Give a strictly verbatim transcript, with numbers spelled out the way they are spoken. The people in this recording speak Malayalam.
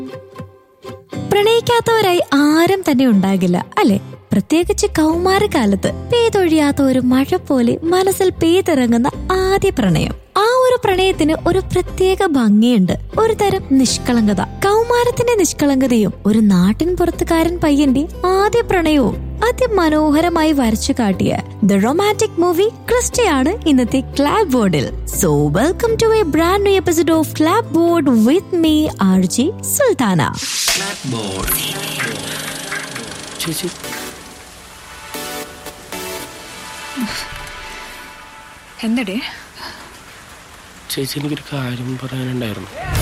പ്രണയിക്കാത്തവരായി ആരും തന്നെ ഉണ്ടാകില്ല അല്ലെ? പ്രത്യേകിച്ച് കൗമാരകാലത്ത് പെയ്തൊഴിയാത്ത ഒരു മഴ പോലെ മനസ്സിൽ പെയ്തിറങ്ങുന്ന ആദ്യ പ്രണയം. ആ ഒരു പ്രണയത്തിന് ഒരു പ്രത്യേക ഭംഗിയുണ്ട്, ഒരു തരം നിഷ്കളങ്കത. കൗമാരത്തിന്റെ നിഷ്കളങ്കതയും ഒരു നാട്ടിൻ പുറത്തുകാരൻ പയ്യന്റെ ആദ്യ പ്രണയവും അതിമനോഹരമായി വരച്ചു കാട്ടിയ ദ റൊമാൻറ്റിക് മൂവി ക്രിസ്റ്റയാണ് ഇന്നത്തെ ക്ലാബ് ബോർഡിൽ. So welcome to A brand new episode of ക്ലാബ് board with me R G Sultana. എന്തടേ ചേച്ചി, എനിക്കൊരു കാര്യം പറയാനുണ്ടായിരുന്നു.